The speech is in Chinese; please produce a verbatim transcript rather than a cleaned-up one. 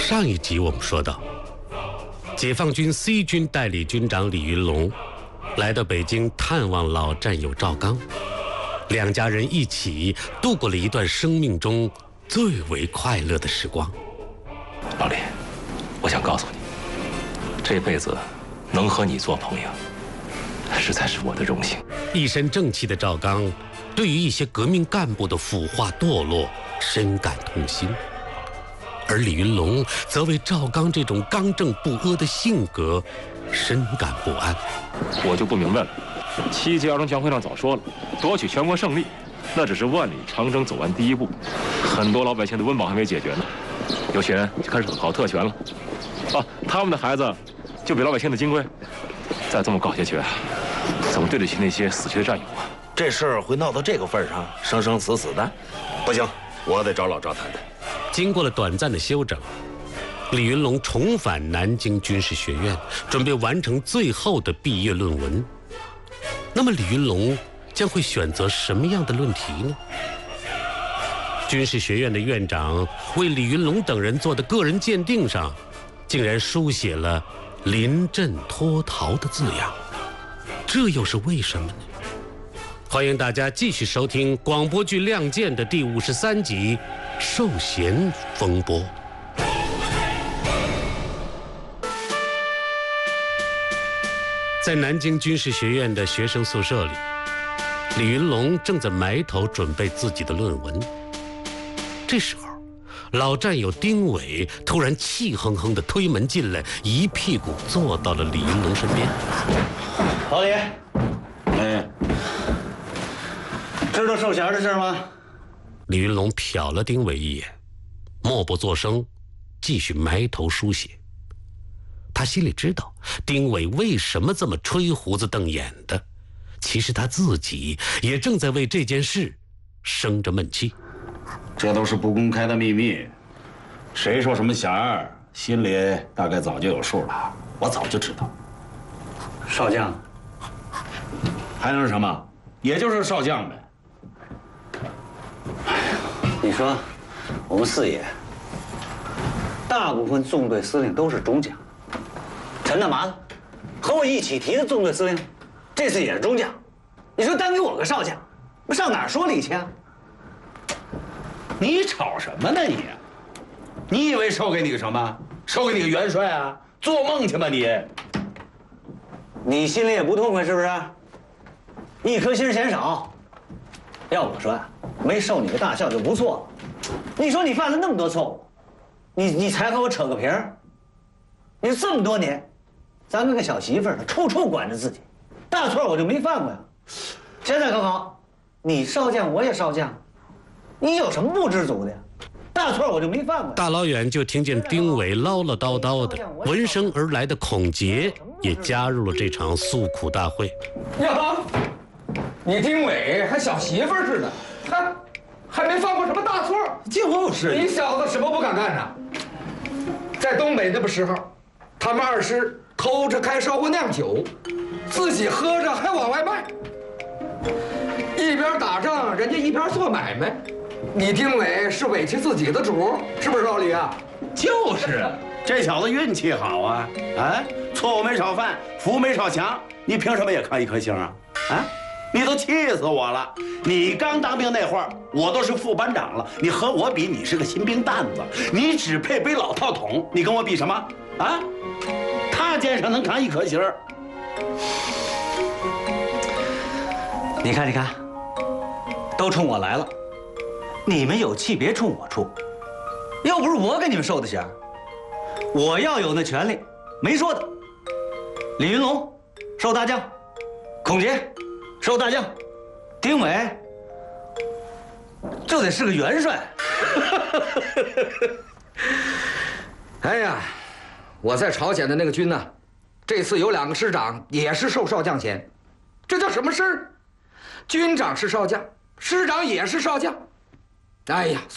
上一集我们说到，解放军 C 军代理军长李云龙来到北京探望老战友赵刚，两家人一起度过了一段生命中最为快乐的时光。 老李，我想告诉你，这辈子能和你做朋友，实在是我的荣幸。 一身正气的赵刚，对于一些革命干部的腐化堕落深感痛心，而李云龙则为赵刚这种刚正不阿的性格深感不安。 我就不明白了，七届二中全会上早说了，夺取全国胜利，那只是万里长征走完第一步，很多老百姓的温饱还没解决呢，有些人就开始搞特权了，啊，他们的孩子就比老百姓的金贵，再这么搞下去，怎么对得起那些死去的战友啊？ 这事儿会闹到这个份上，生生死死的，不行，我得找老赵谈谈。 经过了短暂的休整，李云龙重返南京军事学院，准备完成最后的毕业论文。那么李云龙将会选择什么样的论题呢？军事学院的院长为李云龙等人做的个人鉴定上，竟然书写了临阵脱逃的字样，这又是为什么呢？欢迎大家继续收听广播剧《亮剑》的第五十三集《授衔风波》。在南京军事学院的学生宿舍里，李云龙正在埋头准备自己的论文。这时候，老战友丁伟突然气哼哼地推门进来，一屁股坐到了李云龙身边。 老李，哎，知道授衔的事吗？ 李云龙瞟了丁伟一眼，默不作声，继续埋头书写。他心里知道丁伟为什么这么吹胡子瞪眼的，其实他自己也正在为这件事生着闷气。 这都是不公开的秘密，谁说什么衔儿，心里大概早就有数了。我早就知道。少将，还能是什么？也就是少将呗。你说，我们四野大部分纵队司令都是中将。陈大麻子和我一起提的纵队司令，这次也是中将。你说单给我个少将，上哪儿说理去啊？你吵什么呢你？你以为授给你个什么？授给你个元帅啊？做梦去吧你！你心里也不痛快是不是？一颗心嫌少。要我说啊，没授你个大校就不错了。你说你犯了那么多错误，你你才和我扯个平儿？你说这么多年，咱跟个小媳妇儿处处管着自己，大错我就没犯过呀。现在可好，你少将我也少将，你有什么不知足的呀？大错我就没犯过。 大老远就听见丁伟唠唠叨叨的，闻声而来的孔杰也加入了这场诉苦大会。 呀，你丁伟还小媳妇儿似的，还还没犯过什么大错， 就是。 你小子什么不敢干呢？在东北那个时候，他们二师偷着开烧锅酿酒，自己喝着还往外卖，一边打仗人家一边做买卖。你丁伟是委屈自己的主，是不是老李啊？ 就是，这小子运气好啊！啊，错误没少犯，福没少享，你凭什么也扛一颗星啊？啊，你都气死我了！你刚当兵那会儿，我都是副班长了，你和我比，你是个新兵蛋子，你只配背老套筒，你跟我比什么？啊，他肩上能扛一颗星儿。你看，你看，都冲我来了。你们有气别冲我出，又不是我给你们授的衔，我要有那权利，没说的。李云龙授大将，孔杰授大将，丁伟就得是个元帅。 哎呀，我在朝鲜的那个军呢，这次有两个师长也是授少将衔，这叫什么事儿？军长是少将，师长也是少将。哎呀。